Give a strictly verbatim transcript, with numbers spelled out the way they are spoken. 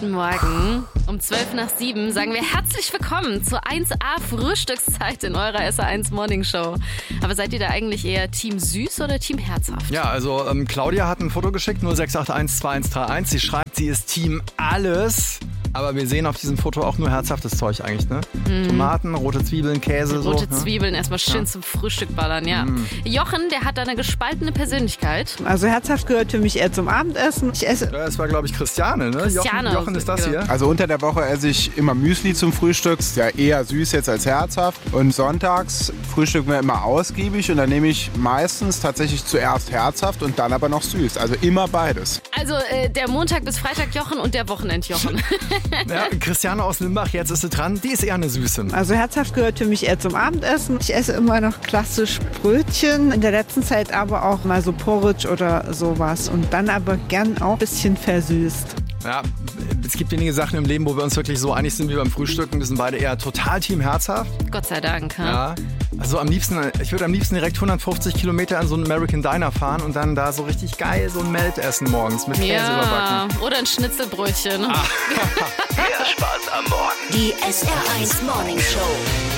Guten Morgen. Um zwölf nach sieben sagen wir herzlich willkommen zur eins A Frühstückszeit in eurer S R eins Morning Show. Aber seid ihr da eigentlich eher Team süß oder Team herzhaft? Ja, also ähm, Claudia hat ein Foto geschickt, null sechs acht eins zwei eins drei eins. Sie schreibt, sie ist Team alles. Aber wir sehen auf diesem Foto auch nur herzhaftes Zeug eigentlich, ne? Mm. Tomaten, rote Zwiebeln, Käse, so. Rote Zwiebeln, ne? erstmal schön ja. zum Frühstück ballern, ja. Mm. Jochen, der hat da eine gespaltene Persönlichkeit. Also herzhaft gehört für mich eher zum Abendessen. Ich esse. Das war, glaube ich, Christiane, ne? Christiane, Jochen, Jochen ist das genau. hier. Also unter der Woche esse ich immer Müsli zum Frühstück. Ist ja eher süß jetzt als herzhaft. Und sonntags frühstücken wir immer ausgiebig. Und dann nehme ich meistens tatsächlich zuerst herzhaft und dann aber noch süß. Also immer beides. Also äh, der Montag bis Freitag Jochen und der Wochenend Jochen. Ja, Christiane aus Limbach, jetzt ist sie dran. Die ist eher eine Süße. Also herzhaft gehört für mich eher zum Abendessen. Ich esse immer noch klassisch Brötchen. In der letzten Zeit aber auch mal so Porridge oder sowas. Und dann aber gern auch ein bisschen versüßt. Ja, es gibt wenige Sachen im Leben, wo wir uns wirklich so einig sind wie beim Frühstücken. Wir sind beide eher total Team herzhaft. Gott sei Dank. Ja. Ja. Also am liebsten, ich würde am liebsten direkt hundertfachtzig Kilometer an so einen American Diner fahren und dann da so richtig geil so ein Melt essen morgens mit Käse ja. überbacken. Oder ein Schnitzelbrötchen. Ah. Mehr Spaß am Morgen. Die S R eins Morning Show.